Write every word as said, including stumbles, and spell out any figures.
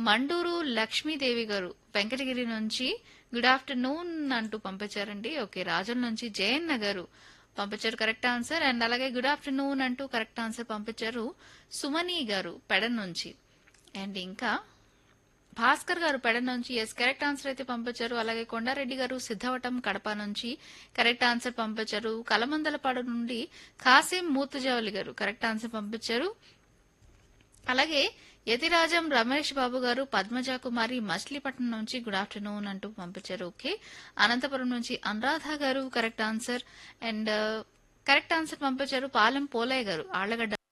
మండూరు లక్ష్మీదేవి గారు వెంకటగిరి నుంచి good afternoon అంటూ పంపించారండి. ఓకే, రాజుల నుంచి జయన్న గారు పంపించారు కరెక్ట్ ఆన్సర్. అండ్ అలాగే గుడ్ ఆఫ్టర్నూన్ అంటూ కరెక్ట్ ఆన్సర్ పంపించారు సుమని గారు పెడన్ నుంచి. అండ్ ఇంకా భాస్కర్ గారు పెడ నుంచి ఎస్ కరెక్ట్ ఆన్సర్ అయితే పంపించారు. అలాగే కొండారెడ్డి గారు సిద్ధవటం కడప నుంచి కరెక్ట్ ఆన్సర్ పంపించారు. కలమందలపాడు నుండి కాసిం మూతుజావలి గారు కరెక్ట్ ఆన్సర్ పంపించారు. అలాగే యతిరాజం రమేష్ బాబు గారు పద్మజ కుమారి మచిలీపట్నం నుంచి గుడ్ ఆఫ్టర్నూన్ అంటూ పంపించారు. ఓకే, అనంతపురం నుంచి అనురాధ గారు correct answer. And correct answer పంపించారు పాలెం పోలయ్య గారు ఆళ్లగడ్డ